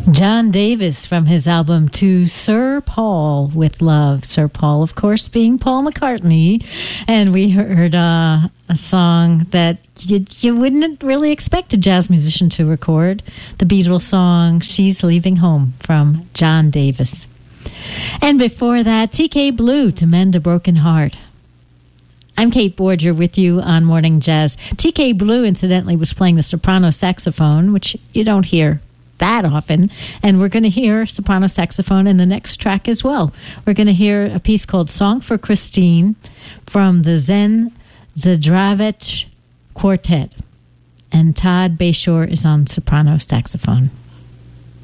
John Davis from his album To Sir Paul with Love. Sir Paul, of course, being Paul McCartney. And we heard a song that you wouldn't really expect a jazz musician to record. The Beatles song, She's Leaving Home, from John Davis. And before that, TK Blue, To Mend a Broken Heart. I'm Kate Borger with you on Morning Jazz. TK Blue, incidentally, was playing the soprano saxophone, which you don't hear that often, and we're going to hear soprano saxophone in the next track as well. We're going to hear a piece called Song for Christine from the Zen Zdravec Quartet, and Todd Bayshore is on soprano saxophone.